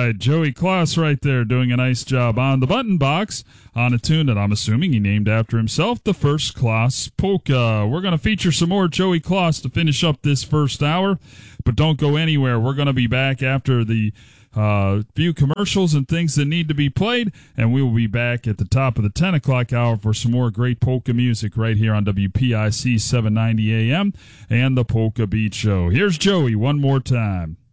right, Joey Kloss right there doing a nice job on the button box on a tune that I'm assuming he named after himself, the First Class Polka. We're going to feature some more Joey Kloss to finish up this first hour, but don't go anywhere. We're going to be back after the few commercials and things that need to be played, and we will be back at the top of the 10 o'clock hour for some more great polka music right here on WPIC 790 AM and the Polka Beat Show. Here's Joey one more time.